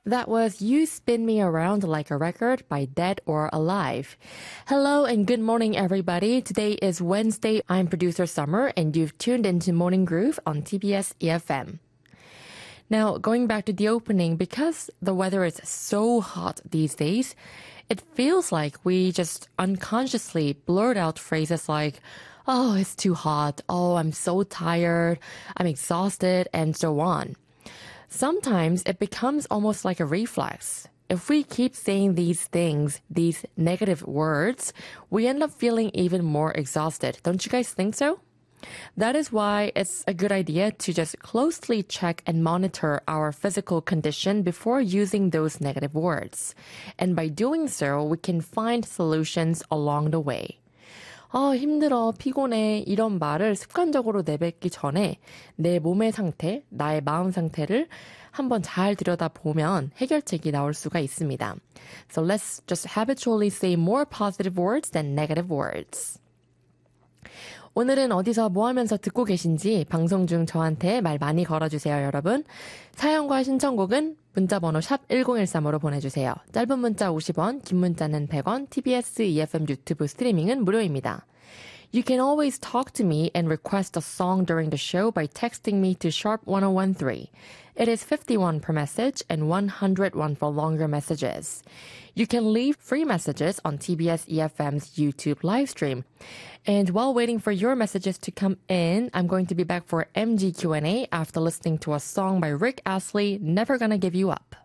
That was You Spin Me Around Like a Record by Dead or Alive. Hello and good morning, everybody. Today is Wednesday. I'm producer Summer, and you've tuned into Morning Groove on TBS EFM. Now, going back to the opening, because the weather is so hot these days, it feels like we just unconsciously blurt out phrases like, oh, it's too hot. Oh, I'm so tired. I'm exhausted, and so on. Sometimes it becomes almost like a reflex. If we keep saying these things, these negative words, we end up feeling even more exhausted. Don't you guys think so? That is why it's a good idea to just closely check and monitor our physical condition before using those negative words. And by doing so, we can find solutions along the way. 힘들어, 피곤해 이런 말을 습관적으로 내뱉기 전에 내 몸의 상태, 나의 마음 상태를 한번 잘 들여다보면 해결책이 나올 수가 있습니다. So let's just habitually say more positive words than negative words. 오늘은 어디서 뭐 하면서 듣고 계신지 방송 중 저한테 말 많이 걸어주세요, 여러분. 사연과 신청곡은 문자번호 샵 1013으로 보내주세요. 짧은 문자 50원, 긴 문자는 100원, TBS EFM 유튜브 스트리밍은 무료입니다. You can always talk to me and request a song during the show by texting me to #1013. It is 51 per message and 101 for longer messages. You can leave free messages on TBS EFM's YouTube livestream. And while waiting for your messages to come in, I'm going to be back for MG Q&A after listening to a song by Rick Astley, Never Gonna Give You Up.